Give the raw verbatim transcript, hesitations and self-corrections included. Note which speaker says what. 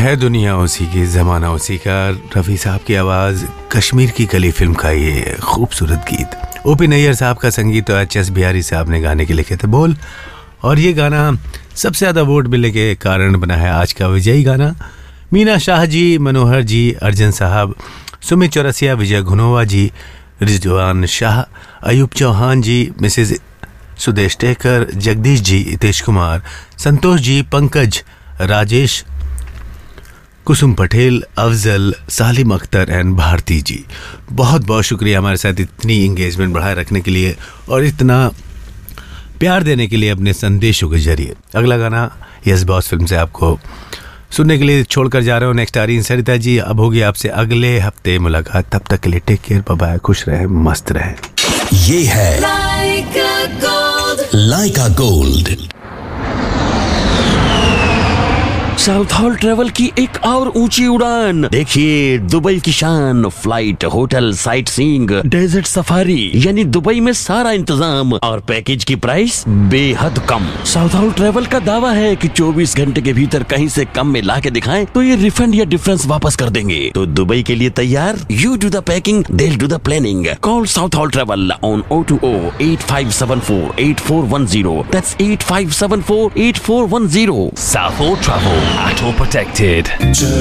Speaker 1: है दुनिया उसी की, ज़माना उसी का। रफ़ी साहब की आवाज़, कश्मीर की कली फिल्म का ये खूबसूरत गीत। ओपी नैयर साहब का संगीत तो एच एस बिहारी साहब ने गाने के लिखे थे बोल, और ये गाना सबसे ज़्यादा वोट मिलने के कारण बना है आज का विजयी गाना। मीना शाह जी, मनोहर जी, अर्जन साहब, सुमित चौरसिया, विजय घुनोवा जी, रिजवान शाह, अयूब चौहान जी, Mrs Sudesh taker, Jagdish ji, Hitesh Kumar, Santosh ji, Pankaj, Rajesh, Kusum Patel, Afzal, Salim Akhtar and Bharti जी, बहुत बहुत शुक्रिया हमारे साथ इतनी इंगेजमेंट बढ़ाए रखने के लिए और इतना प्यार देने के लिए अपने संदेशों के जरिए। अगला गाना यस बॉस फिल्म से आपको सुनने के लिए छोड़कर जा रहे हो। नेक्स्ट आ रही सरिता जी। अब होगी आपसे अगले हफ्ते मुलाकात, तब तक के लिए टेक केयर, बाय बाय, खुश रहे, मस्त रहे।
Speaker 2: ये है लाइका गोल्ड, साउथ हॉल ट्रेवल की एक और ऊंची उड़ान। देखिए दुबई की शान, flight, hotel, sight seeing, desert safari, यानी दुबई में सारा इंतजाम और पैकेज की प्राइस बेहद कम। साउथ हॉल ट्रेवल का दावा है कि चौबीस घंटे के भीतर कहीं से कम में ला के दिखाएं तो ये रिफंड या डिफरेंस वापस कर देंगे। तो दुबई के लिए तैयार? You do the packing, they do the planning. Call south hall travel on O two O eight five seven four eight four one zero. That's eight five seven four eight four one zero.
Speaker 3: South Hall Travel, at all protected.